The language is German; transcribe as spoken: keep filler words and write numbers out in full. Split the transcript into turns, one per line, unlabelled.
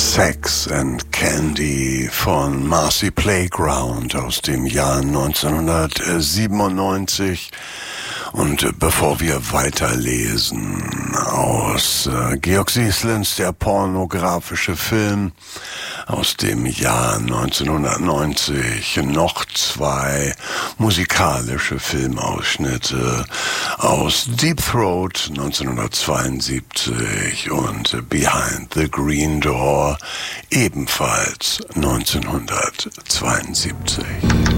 Sex and Candy von Marcy Playground aus dem Jahr neunzehnhundertsiebenundneunzig. Und bevor wir weiterlesen aus äh, Georg Sieslins Der pornografische Film aus dem Jahr neunzehnhundertneunzig, noch zwei musikalische Filmausschnitte aus Deep Throat neunzehnhundertzweiundsiebzig und Behind the Green Door ebenfalls neunzehnhundertzweiundsiebzig.